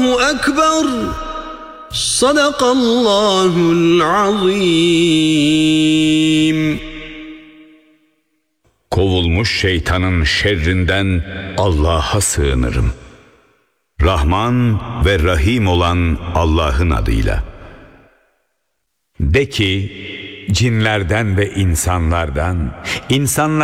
Ekber. Sadakallahul azim. Kovulmuş şeytanın şerrinden Allah'a sığınırım. Rahman ve Rahim olan Allah'ın adıyla. De ki, cinlerden ve insanlardan,